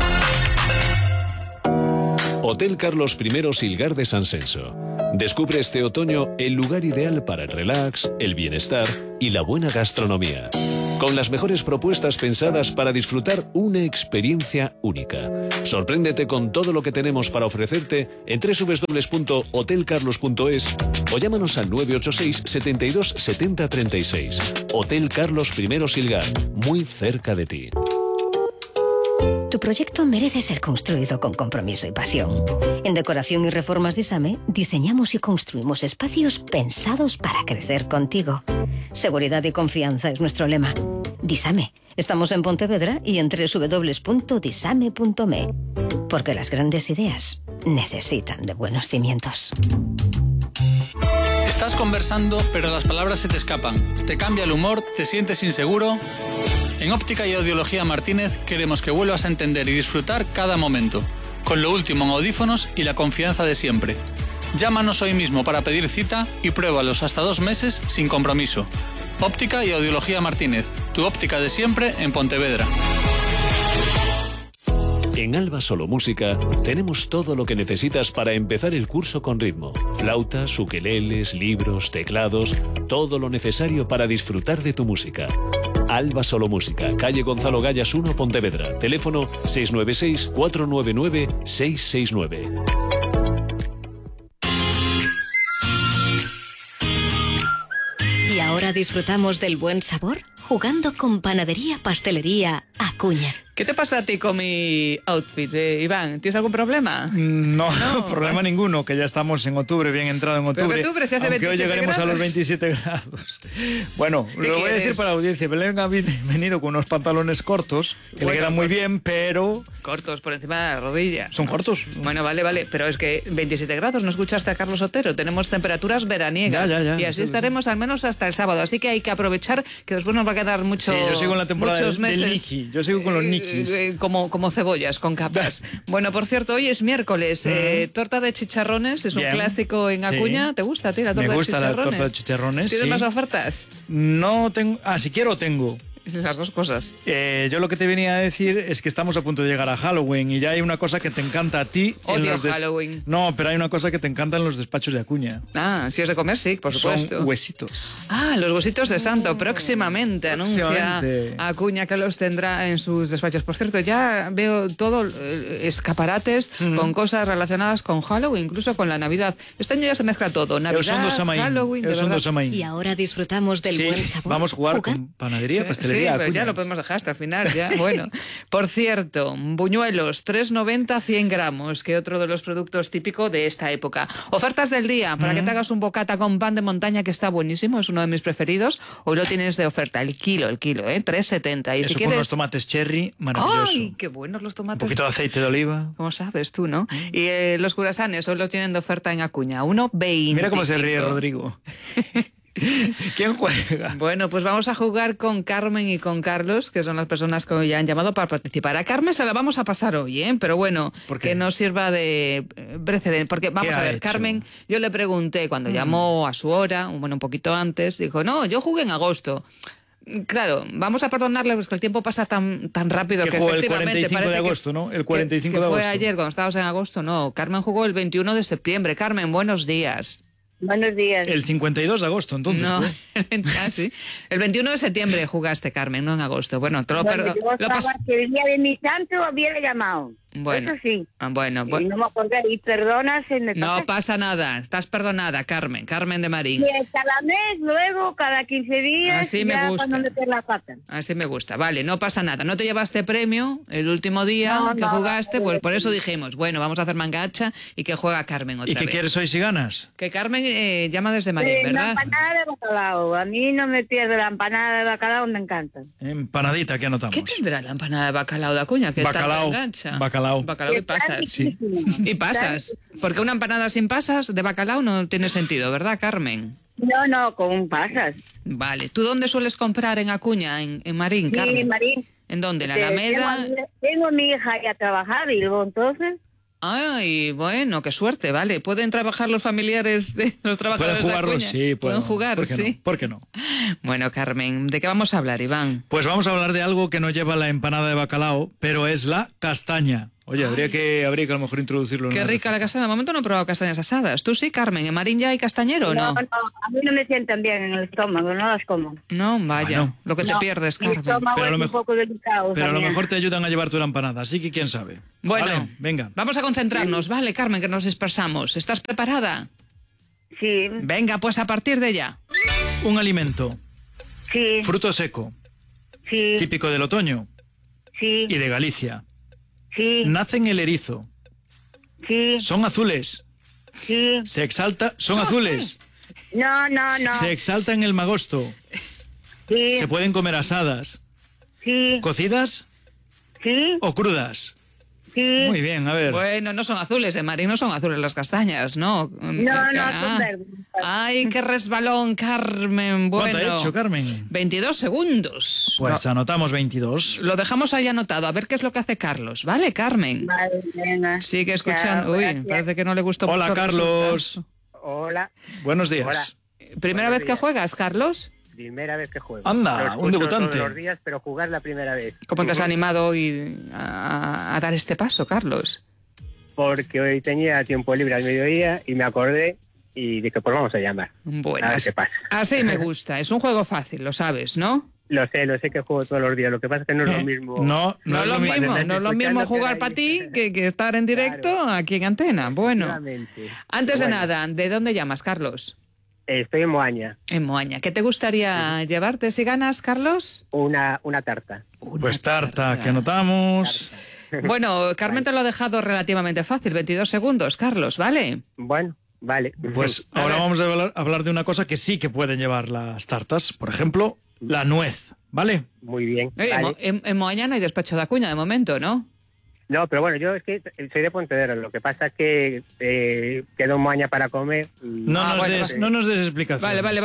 Hotel Carlos I Silgar de San Senso. Descubre este otoño el lugar ideal para el relax, el bienestar y la buena gastronomía. Con las mejores propuestas pensadas para disfrutar una experiencia única. Sorpréndete con todo lo que tenemos para ofrecerte en www.hotelcarlos.es o llámanos al 986 72 70 36. Hotel Carlos I Silgar, muy cerca de ti. Tu proyecto merece ser construido con compromiso y pasión. En Decoración y Reformas Disame diseñamos y construimos espacios pensados para crecer contigo. Seguridad y confianza es nuestro lema. Disame. Estamos en Pontevedra y en www.disame.me. Porque las grandes ideas necesitan de buenos cimientos. Estás conversando, pero las palabras se te escapan. Te cambia el humor, te sientes inseguro. En Óptica y Audiología Martínez queremos que vuelvas a entender y disfrutar cada momento, con lo último en audífonos y la confianza de siempre. Llámanos hoy mismo para pedir cita y pruébalos hasta 2 meses sin compromiso. Óptica y Audiología Martínez, tu óptica de siempre en Pontevedra. En Alba Solo Música tenemos todo lo que necesitas para empezar el curso con ritmo. Flautas, ukeleles, libros, teclados, todo lo necesario para disfrutar de tu música. Alba Solo Música, calle Gonzalo Gallas 1, Pontevedra. Teléfono 696-499-669. ¿Y ahora disfrutamos del buen sabor? Jugando con Panadería Pastelería Acuña. ¿Qué te pasa a ti con mi outfit, Iván? ¿Tienes algún problema? No, problema ninguno, que ya estamos en octubre, bien entrado en octubre. Pero en octubre se hace 27 hoy llegaremos grados. A los 27 grados. Bueno, lo voy a decir para la audiencia. Belén ha venido con unos pantalones cortos, que le quedan muy bien, pero... Cortos, por encima de la rodilla. ¿Son cortos? Bueno, vale, pero es que 27 grados, ¿no escuchaste a Carlos Otero? Tenemos temperaturas veraniegas. Ya, y así estaremos al menos hasta el sábado. Así que hay que aprovechar, que después nos va a quedar mucho... Sí, yo sigo en la temporada muchos meses, del Niki. Yo sigo con los Nikis. Como cebollas, con capas. Bueno, por cierto, hoy es miércoles. Torta de chicharrones, es un clásico en Acuña. Sí. ¿Te gusta a ti la torta de chicharrones? Me gusta la torta de chicharrones, ¿Tienes más ofertas? No tengo... si quiero tengo. Las dos cosas. Yo lo que te venía a decir es que estamos a punto de llegar a Halloween y ya hay una cosa que te encanta a ti. Odio Halloween. No, pero hay una cosa que te encanta en los despachos de Acuña. Si es de comer, sí, por supuesto. Son huesitos. Los huesitos de santo. Próximamente anuncia Acuña que los tendrá en sus despachos. Por cierto, ya veo todo escaparates con cosas relacionadas con Halloween, incluso con la Navidad. Este año ya se mezcla todo. Navidad, Halloween, de verdad. Y ahora disfrutamos del buen sabor. Vamos a jugar con Panadería, Pastelería. Sí, pero ya lo podemos dejar hasta el final, ya. Bueno, por cierto, buñuelos, 3,90, 100 gramos, que otro de los productos típico de esta época. Ofertas del día, para que te hagas un bocata con pan de montaña, que está buenísimo, es uno de mis preferidos. Hoy lo tienes de oferta, el kilo, 3,70. Y eso si con quieres... unos tomates cherry, maravilloso. ¡Ay, qué buenos los tomates! Un poquito de aceite de oliva. ¿Cómo sabes tú, no? Y los curasanes, hoy los tienen de oferta en Acuña, 1,20. Mira cómo se ríe Rodrigo. ¿Quién juega? Bueno, pues vamos a jugar con Carmen y con Carlos, que son las personas que hoy han llamado para participar. A Carmen se la vamos a pasar hoy, pero bueno, que nos sirva de precedente. Porque vamos a ver, Carmen, yo le pregunté cuando llamó a su hora, un poquito antes, dijo, no, yo jugué en agosto. Claro, vamos a perdonarle porque el tiempo pasa tan rápido que efectivamente el 45 de agosto, ¿no? El 45 de agosto. Fue ayer cuando estábamos en agosto, no. Carmen jugó el 21 de septiembre. Carmen, buenos días. Buenos días. El 52 de agosto, entonces. No, sí. El 21 de septiembre jugaste, Carmen, no en agosto. Bueno, te lo perdono. Que el día de mi santo hubiera llamado. Bueno, eso sí. Bueno. Y no me acordé, y perdona si me No pasé. pasa nada, estás perdonada, Carmen de Marín. Y cada mes, luego, cada 15 días, Así me ya gusta. cuando meter la pata. Así me gusta, vale, no pasa nada. No te llevaste premio el último día que jugaste, pues por eso dijimos, bueno, vamos a hacer mangacha y que juega Carmen otra ¿Y vez. qué quieres hoy si ganas? Que Carmen llama desde Marín, La ¿verdad? empanada de bacalao. A mí no me pierde la empanada de bacalao, me encanta. Empanadita que anotamos. ¿Qué tendrá la empanada de bacalao de Acuña? Que Bacalao, tanto engancha. bacalao. Bacalao y pasas. Sí. Y pasas. Porque una empanada sin pasas de bacalao no tiene sentido, ¿verdad, Carmen? No, con pasas. Vale. ¿Tú dónde sueles comprar en Acuña, en Marín, Sí, Carmen? Marín. ¿En dónde? ¿En la Alameda? Tengo a mi hija ya a trabajar y luego entonces... Ay, bueno, qué suerte, vale. ¿Pueden trabajar los familiares de los trabajadores ¿Pueden jugarlos? de Acuña? Sí, pueden jugar, ¿por qué sí. No? ¿Por qué no? Bueno, Carmen, ¿de qué vamos a hablar, Iván? Pues vamos a hablar de algo que no lleva la empanada de bacalao, pero es la castaña. Oye, habría que a lo mejor introducirlo. Qué rica la castaña. De momento no he probado castañas asadas. ¿Tú sí, Carmen? ¿En Marín ya hay castañero o no? No, a mí no me sientan bien en el estómago, no las como. No, vaya, lo que te pierdes, Mi Carmen. estómago Pero a lo es un mejor- poco delicado Pero a lo también. mejor te ayudan a llevarte una empanada, así que quién sabe. Bueno, Vale, venga. vamos a concentrarnos, ¿vale, Carmen? Que nos dispersamos. ¿Estás preparada? Sí. Venga, pues a partir de ya. Un alimento. Sí. Fruto seco. Sí. Típico del otoño. Sí. Y de Galicia. Sí. Nace en el erizo. Sí. Son azules. Sí. Se exalta. Son azules. No. Se exalta en el magosto. Sí. Se pueden comer asadas. Sí. ¿Cocidas? Sí. ¿O crudas? Sí. Muy bien, a ver. Bueno, no son azules, en Marín no son azules las castañas, ¿no? son verdes. Ay, qué resbalón, Carmen. Bueno. ¿Cuánto ha hecho, Carmen? 22 segundos. Pues anotamos 22. Lo dejamos ahí anotado, a ver qué es lo que hace Carlos, ¿vale, Carmen? Vale, venga. Sigue escuchando. Chao, Uy, gracias. parece que no le gustó Hola, mucho el Carlos. resultado. Hola. Buenos días. Hola. ¿Primera vez que juegas, Carlos? Primera vez que juego. Anda, Lo un escucho debutante. todos los días, pero jugar la primera vez. ¿Cómo te has animado hoy a dar este paso, Carlos? Porque hoy tenía tiempo libre al mediodía y me acordé y dije, pues vamos a llamar. Bueno, A ver qué pasa. así me gusta. Es un juego fácil, lo sabes, ¿no? Lo sé que juego todos los días. Lo que pasa es que no es lo mismo. No es lo mismo, no es lo mismo jugar para ti que estar en directo aquí en antena. Bueno, antes de nada, ¿de dónde llamas, Carlos? Estoy en Moaña. En Moaña. ¿Qué te gustaría llevarte si ganas, Carlos? Una tarta. Pues tarta, que anotamos. Bueno, Carmen te lo ha dejado relativamente fácil, 22 segundos, Carlos, ¿vale? Bueno, vale. Pues ahora vamos a hablar de una cosa que sí que pueden llevar las tartas. Por ejemplo, la nuez, ¿vale? Muy bien. Oye, vale. en Moaña no hay despacho de Acuña de momento, ¿no? No, pero bueno, yo es que soy de Pontevedra. Lo que pasa es que quedo en Moaña para comer. No nos des explicaciones. Vale.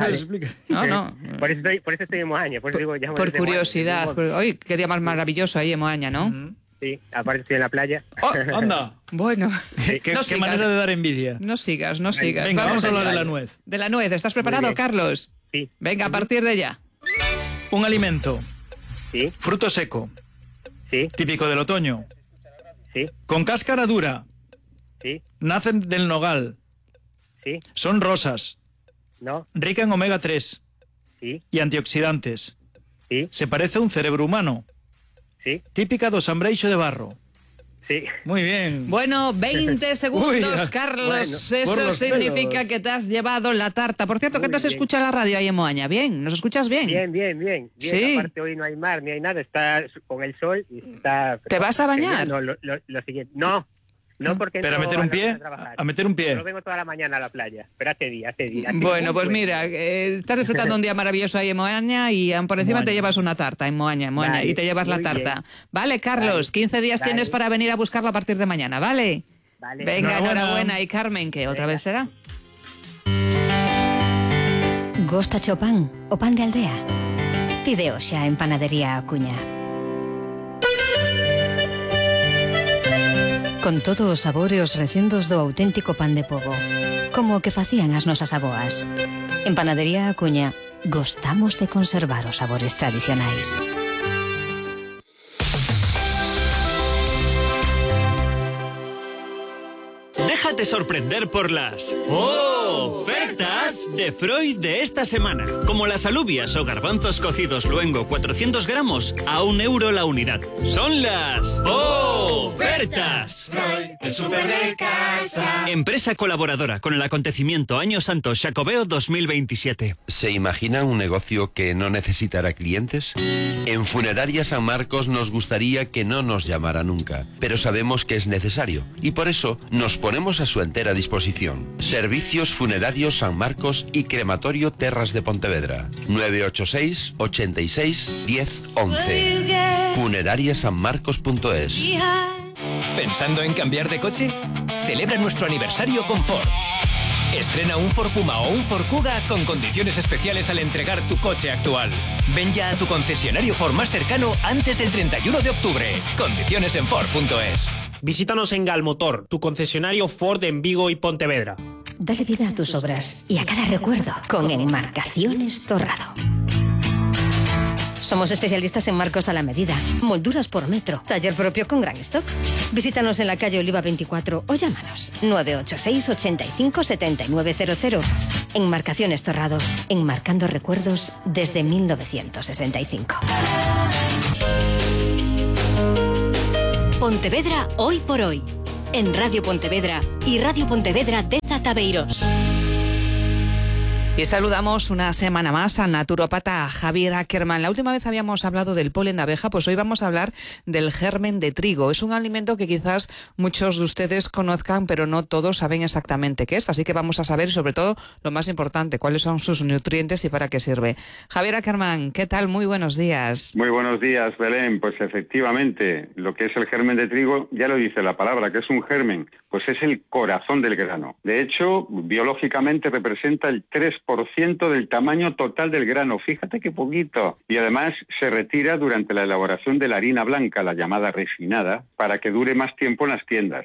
No. Por eso estoy en Moaña. Por eso digo, llamo Por desde curiosidad. Moaña. Oye, qué día más maravilloso ahí en Moaña, ¿no? Sí, aparte estoy en la playa. Anda. Bueno, ¿Qué no sigas. manera de dar envidia? No sigas. Venga, vamos a hablar de la nuez. De la nuez, ¿estás preparado, bien. Carlos? Sí. Venga, a partir de ya. Un alimento. Sí. Fruto seco. Sí. Típico del otoño. Sí. Con cáscara dura. Sí. Nacen del nogal. Sí. Son rosas. No. Rica en omega 3. Sí. Y antioxidantes. Sí. Se parece a un cerebro humano. Sí. Típica do sambreicho de barro. Sí. Muy bien. Bueno, 20 segundos, Uy, Carlos. bueno, por Eso los significa pelos. que te has llevado la tarta. Por cierto, ¿qué te se escucha la radio ahí en Moaña? ¿Bien? ¿Nos escuchas bien? Bien. Sí. Aparte hoy no hay mar ni hay nada, está con el sol y está... ¿Te vas a bañar? No, lo siguiente. No, porque... Pero a entro meter un la pie. mañana a trabajar. A meter un pie. Yo vengo toda la mañana a la playa, pero hace día. Bueno, pues mira, estás disfrutando un día maravilloso ahí en Moaña y por encima te llevas una tarta en Moaña, Vale, y te llevas la muy tarta. bien. Vale, Carlos, Vale, 15 días vale. tienes para venir a buscarlo a partir de mañana, ¿vale? Vale. Venga, enhorabuena. Y Carmen, ¿qué otra vez será? Gosta Chopin o pan de aldea. Pide xa en Panadería Acuña. Con todos os sabores recendos do auténtico pan de pobo, como o que facían as nosas aboas. En Panadería Acuña gostamos de conservar os sabores tradicionais. Déjate sorprender por las ofertas Las de Freud de esta semana, como las alubias o garbanzos cocidos luengo 400 gramos a €1 la unidad. Son las ofertas. Freud, el súper de casa. Empresa colaboradora con el acontecimiento Año Santo Xacobeo 2027. ¿Se imagina un negocio que no necesitará clientes? En Funeraria San Marcos nos gustaría que no nos llamara nunca, pero sabemos que es necesario y por eso nos ponemos a su entera disposición. Servicios Funerarios San Marcos y Crematorio Terras de Pontevedra. 986 86 10 11. Funerariasanmarcos.es. ¿Pensando en cambiar de coche? Celebra nuestro aniversario con Ford. Estrena un Ford Puma o un Ford Kuga con condiciones especiales al entregar tu coche actual. Ven ya a tu concesionario Ford más cercano antes del 31 de octubre. Condiciones en Ford.es. Visítanos en Galmotor, tu concesionario Ford en Vigo y Pontevedra. Dale vida a tus obras y a cada recuerdo con Enmarcaciones Torrado. Somos especialistas en marcos a la medida, molduras por metro, taller propio con gran stock. Visítanos en la calle Oliva 24 o llámanos 986 85 7900. Enmarcaciones Torrado, enmarcando recuerdos desde 1965. Pontevedra hoy por hoy. En Radio Pontevedra y Radio Pontevedra de Zataveiros. Y saludamos una semana más al naturópata Javier Ackerman. La última vez habíamos hablado del polen de abeja, pues hoy vamos a hablar del germen de trigo. Es un alimento que quizás muchos de ustedes conozcan, pero no todos saben exactamente qué es. Así que vamos a saber, sobre todo, lo más importante, cuáles son sus nutrientes y para qué sirve. Javier Ackerman, ¿qué tal? Muy buenos días. Muy buenos días, Belén. Pues efectivamente, lo que es el germen de trigo, ya lo dice la palabra, que es un germen, pues es el corazón del grano. De hecho, biológicamente representa el 3% del tamaño total del grano. Fíjate qué poquito. Y además se retira durante la elaboración de la harina blanca, la llamada refinada, para que dure más tiempo en las tiendas.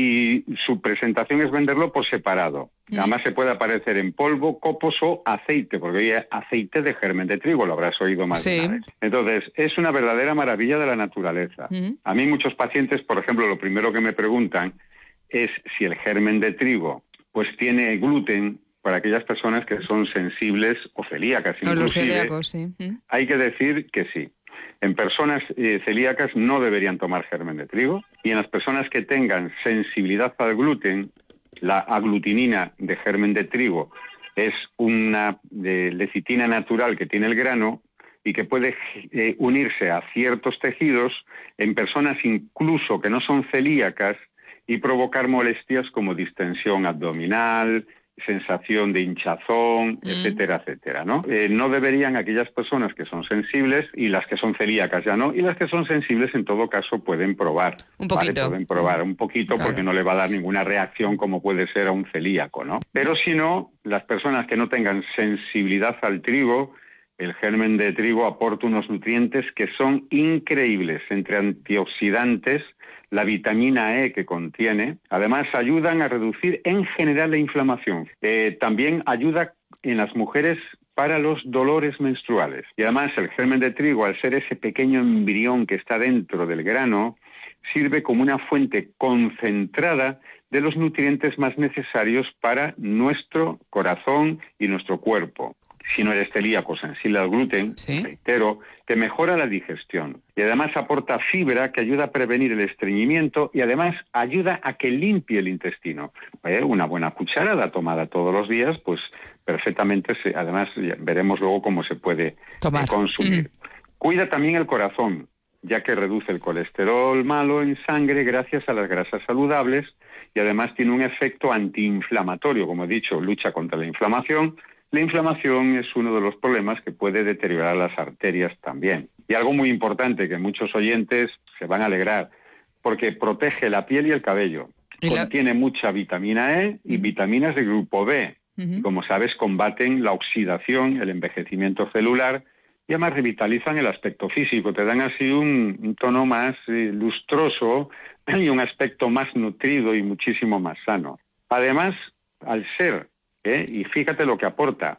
Y su presentación es venderlo por separado. Además se puede aparecer en polvo, copos o aceite, porque hoy es aceite de germen de trigo, lo habrás oído más de una vez. Entonces, es una verdadera maravilla de la naturaleza. A mí muchos pacientes, por ejemplo, lo primero que me preguntan es si el germen de trigo pues tiene gluten, para aquellas personas que son sensibles o celíacas inclusive. Los celíacos, sí. Hay que decir que sí. En personas celíacas no deberían tomar germen de trigo, y en las personas que tengan sensibilidad al gluten, la aglutinina de germen de trigo es una lecitina natural que tiene el grano y que puede unirse a ciertos tejidos en personas incluso que no son celíacas y provocar molestias como distensión abdominal, sensación de hinchazón, etcétera, etcétera, ¿no? No deberían aquellas personas que son sensibles, y las que son celíacas ya no, y las que son sensibles en todo caso pueden probar. Un poquito. ¿Vale? Pueden probar un poquito, claro, porque no le va a dar ninguna reacción como puede ser a un celíaco, ¿no? Pero si no, las personas que no tengan sensibilidad al trigo, el germen de trigo aporta unos nutrientes que son increíbles, entre antioxidantes, la vitamina E que contiene, además ayudan a reducir en general la inflamación. También ayuda en las mujeres para los dolores menstruales. Y además el germen de trigo, al ser ese pequeño embrión que está dentro del grano, sirve como una fuente concentrada de los nutrientes más necesarios para nuestro corazón y nuestro cuerpo. Si no eres celíaco sensible al gluten, reitero, te mejora la digestión y además aporta fibra que ayuda a prevenir el estreñimiento y además ayuda a que limpie el intestino. Una buena cucharada tomada todos los días, pues perfectamente, además veremos luego cómo se puede consumir. Cuida también el corazón, ya que reduce el colesterol malo en sangre gracias a las grasas saludables y además tiene un efecto antiinflamatorio, como he dicho, lucha contra la inflamación. La inflamación es uno de los problemas que puede deteriorar las arterias también. Y algo muy importante que muchos oyentes se van a alegrar, porque protege la piel y el cabello. Contiene mucha vitamina E y vitaminas de grupo B. Como sabes, combaten la oxidación, el envejecimiento celular y además revitalizan el aspecto físico. Te dan así un tono más lustroso y un aspecto más nutrido y muchísimo más sano. Además, al ser y fíjate lo que aporta,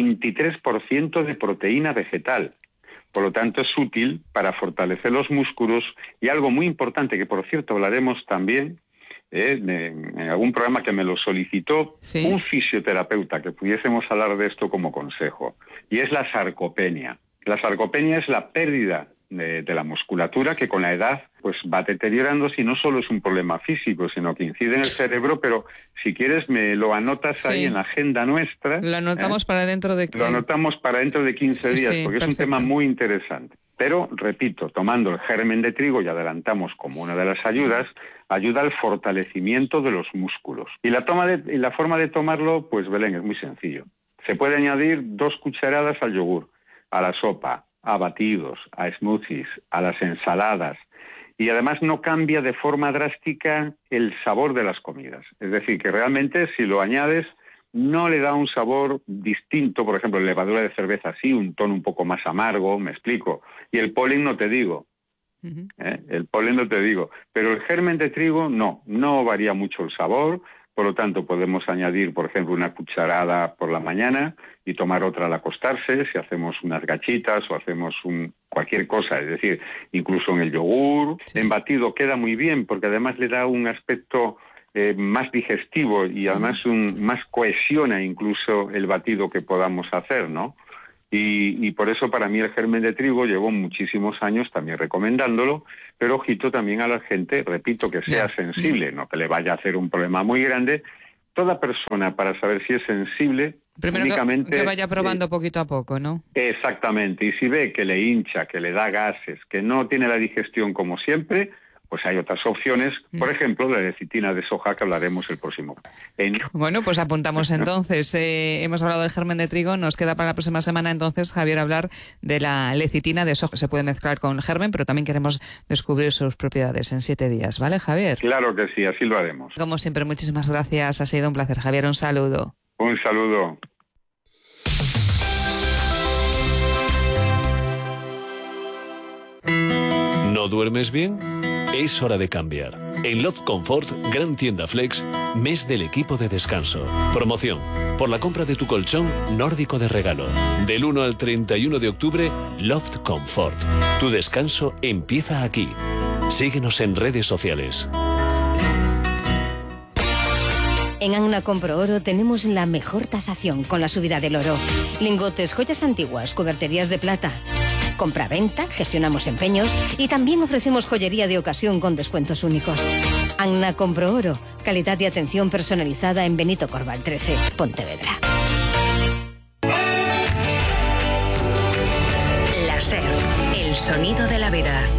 23% de proteína vegetal. Por lo tanto, es útil para fortalecer los músculos y algo muy importante, que por cierto hablaremos también, en algún programa que me lo solicitó un fisioterapeuta, que pudiésemos hablar de esto como consejo, y es la sarcopenia. La sarcopenia es la pérdida de la musculatura que con la edad pues va deteriorándose, y no solo es un problema físico, sino que incide en el cerebro. Pero si quieres me lo anotas ahí en la agenda nuestra. Lo anotamos para dentro de... Lo anotamos para dentro de 15 días, porque es un tema muy interesante. Pero, repito, tomando el germen de trigo, y adelantamos como una de las ayudas, ayuda al fortalecimiento de los músculos. Y la forma de tomarlo, pues Belén, es muy sencillo. Se puede añadir 2 cucharadas al yogur, a la sopa, a batidos, a smoothies, a las ensaladas, y además no cambia de forma drástica el sabor de las comidas. Es decir, que realmente si lo añades no le da un sabor distinto. Por ejemplo, levadura de cerveza sí, un tono un poco más amargo, me explico. Y el polen no te digo. El polen no te digo. Pero el germen de trigo no varía mucho el sabor. Por lo tanto, podemos añadir, por ejemplo, una cucharada por la mañana y tomar otra al acostarse, si hacemos unas gachitas o hacemos cualquier cosa. Es decir, incluso en el yogur, en batido queda muy bien, porque además le da un aspecto más digestivo, y además más cohesiona incluso el batido que podamos hacer, ¿no? Y por eso para mí el germen de trigo, llevo muchísimos años también recomendándolo, pero ojito también a la gente, repito, que sea sensible, no que le vaya a hacer un problema muy grande. Toda persona, para saber si es sensible, primero únicamente que vaya probando poquito a poco, ¿no? Exactamente, y si ve que le hincha, que le da gases, que no tiene la digestión como siempre, pues hay otras opciones, por ejemplo, la lecitina de soja, que hablaremos el próximo. Bueno, pues apuntamos entonces. Hemos hablado del germen de trigo, nos queda para la próxima semana entonces, Javier, hablar de la lecitina de soja. Se puede mezclar con el germen, pero también queremos descubrir sus propiedades en 7 días, ¿vale, Javier? Claro que sí, así lo haremos. Como siempre, muchísimas gracias, ha sido un placer, Javier, un saludo. Un saludo. ¿No duermes bien? Es hora de cambiar. En Loft Comfort, gran tienda Flex, mes del equipo de descanso. Promoción. Por la compra de tu colchón nórdico de regalo. Del 1 al 31 de octubre, Loft Comfort. Tu descanso empieza aquí. Síguenos en redes sociales. En Anna Compro Oro tenemos la mejor tasación con la subida del oro. Lingotes, joyas antiguas, cuberterías de plata. Compra-venta, gestionamos empeños y también ofrecemos joyería de ocasión con descuentos únicos. Anna Compro Oro, calidad y atención personalizada en Benito Corval 13, Pontevedra. La SER, el sonido de la vida.